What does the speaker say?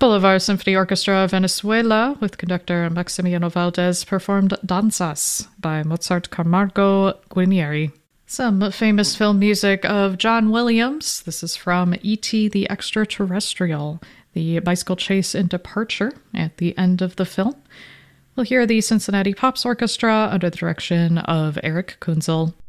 Bolivar Symphony Orchestra of Venezuela, with conductor Maximiano Valdez, performed Danzas by Mozart Camargo Guarnieri. Some famous film music of John Williams. This is from E.T. the Extraterrestrial, the bicycle chase and departure at the end of the film. We'll hear the Cincinnati Pops Orchestra under the direction of Eric Kunzel.